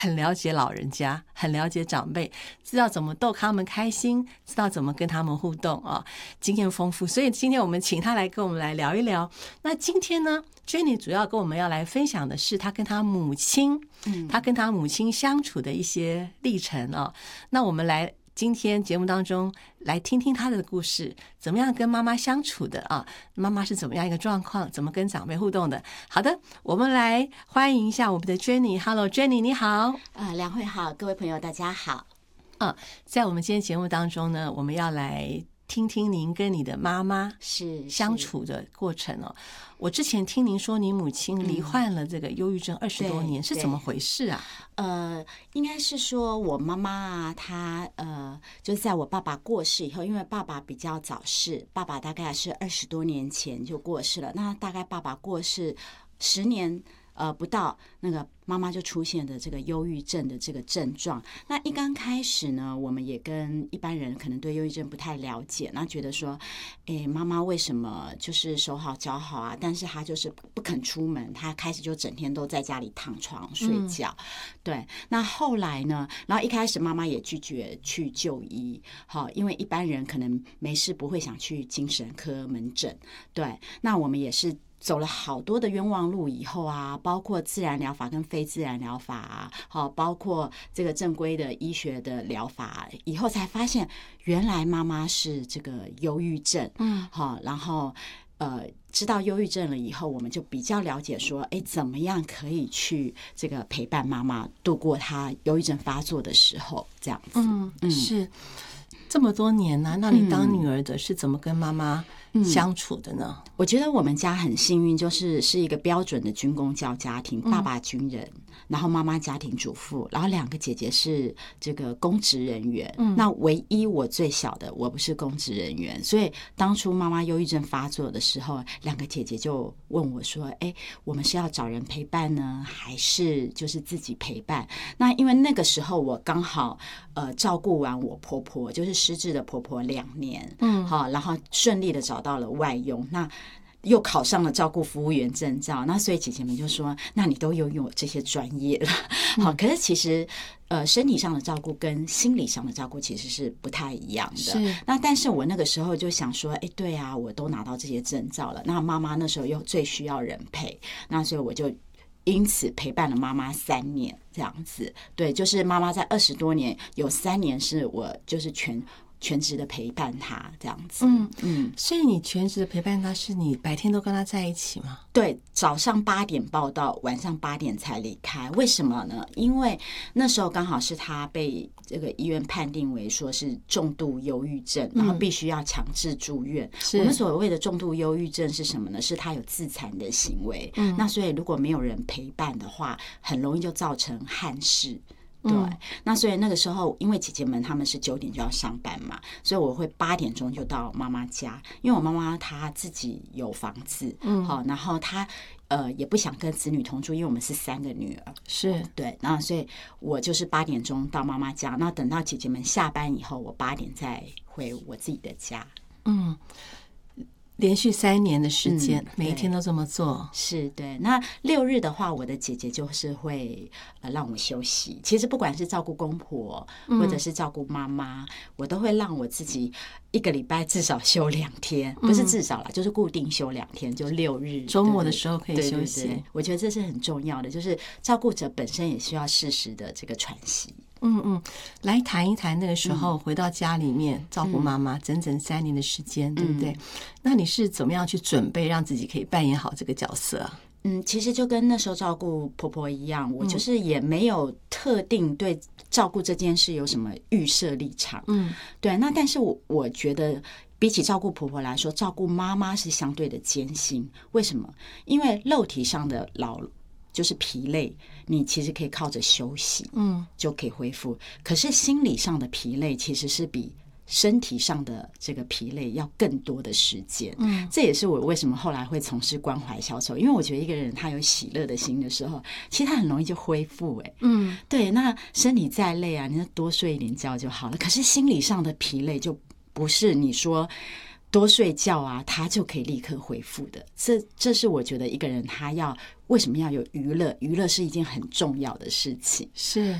很了解老人家，很了解长辈，知道怎么逗他们开心，知道怎么跟他们互动啊，经验丰富。所以今天我们请他来跟我们来聊一聊。那今天呢 Jenny 主要跟我们要来分享的是他跟他母亲相处的一些历程啊。那我们来今天节目当中来听听他的故事，怎么样跟妈妈相处的啊？妈妈是怎么样一个状况？怎么跟长辈互动的？好的，我们来欢迎一下我们的 Jenny。Hello Jenny， 你好。 梁慧好，各位朋友大家好。 在我们今天节目当中呢，我们要来听听您跟你的妈妈相处的过程哦。我之前听您说你母亲罹患了这个忧郁症20多年，是怎么回事啊？ 应该是说我妈妈啊，她就是在我爸爸过世以后，因为爸爸比较早逝，爸爸大概是20多年前就过世了。那大概爸爸过世10年不到，那个妈妈就出现的这个忧郁症的这个症状。那一刚开始呢，我们也跟一般人可能对忧郁症不太了解，那觉得说，妈妈为什么就是手好脚好啊，但是她就是不肯出门，她开始就整天都在家里躺床睡觉。对，那后来呢，然后一开始妈妈也拒绝去就医，好，因为一般人可能没事不会想去精神科门诊。对，那我们也是走了好多的冤枉路以后啊，包括自然疗法跟非自然疗法啊，好，包括这个正规的医学的疗法以后，才发现原来妈妈是这个忧郁症。好，然后知道忧郁症了以后，我们就比较了解说，怎么样可以去这个陪伴妈妈度过她忧郁症发作的时候，这样子。 是这么多年呢，那你当女儿的是怎么跟妈妈相处的呢？ 我觉得我们家很幸运，就是一个标准的军公教家庭，爸爸军人，然后妈妈家庭主妇，然后2个姐姐是这个公职人员。那唯一我最小的，我不是公职人员，所以当初妈妈忧郁症发作的时候，2个姐姐就问我说：“我们是要找人陪伴呢，还是就是自己陪伴？”那因为那个时候我刚好照顾完我婆婆，就是失智的婆婆2年，好，然后顺利的找到了外佣，那又考上了照顾服务员证照，那所以姐姐们就说，那你都拥有这些专业了。好，可是其实身体上的照顾跟心理上的照顾其实是不太一样的。那但是我那个时候就想说，对啊，我都拿到这些证照了，那妈妈那时候又最需要人陪，那所以我就因此陪伴了妈妈3年这样子。对，就是妈妈在20多年有3年是我就是全职的陪伴她这样子。 所以你全职的陪伴她，是你白天都跟她在一起吗？ 对，早上8点报到，晚上8点才离开。为什么呢？因为那时候刚好是她被这个医院判定为说是重度忧郁症，然后必须要强制住院。我们所谓的重度忧郁症是什么呢？是她有自残的行为。那所以如果没有人陪伴的话，很容易就造成憾事。对，那所以那个时候，因为姐姐们她们是9点就要上班嘛，所以我会8点钟就到妈妈家，因为我妈妈她自己有房子，好，然后她也不想跟子女同住，因为我们是3个女儿， 是对，那所以我就是8点钟到妈妈家，那等到姐姐们下班以后，我8点再回我自己的家。 连续3年的时间，每一天都这么做。 是，对。那6日的话，我的姐姐就是会让我休息。其实不管是照顾公婆，或者是照顾妈妈，我都会让我自己1个礼拜至少休2天，不是至少啦，就是固定休2天，就6日。 周末的时候可以休息。 对，我觉得这是很重要的，就是照顾者本身也需要适时的这个喘息。 来谈一谈那个时候回到家里面照顾妈妈整整3年的时间，对不对？那你是怎么样去准备让自己可以扮演好这个角色啊？ 其实就跟那时候照顾婆婆一样，我就是也没有特定对照顾这件事有什么预设立场。对，那但是我觉得比起照顾婆婆来说，照顾妈妈是相对的艰辛。为什么？因为肉体上的就是疲累，你其实可以靠着休息，就可以恢复。可是心理上的疲累其实是比身体上的这个疲累要更多的时间。这也是我为什么后来会从事关怀小丑，因为我觉得一个人他有喜乐的心的时候，其实他很容易就恢复。对，那身体再累啊，你就多睡一点觉就好了。可是心理上的疲累就不是你说多睡觉啊，他就可以立刻恢复的。这是我觉得一个人他为什么要有娱乐，娱乐是一件很重要的事情。 是